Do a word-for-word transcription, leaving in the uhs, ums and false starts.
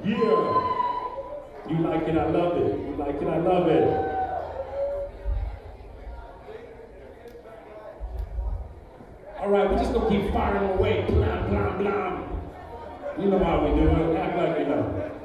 Yeah. You like it, I love it. You like it, I love it. All right, we're just gonna keep firing away. Blam, blam, blam. You know how we do it. Act like you know.